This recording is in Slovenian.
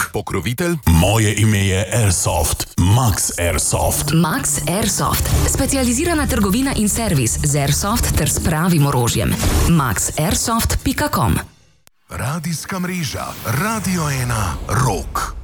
Pokrovitelj? Moje ime je Airsoft. Max Airsoft. Max Airsoft. Specializirana trgovina in servis z Airsoft ter s pravim orožjem. maxairsoft.com. Radijska mreža Radio 1 Rock.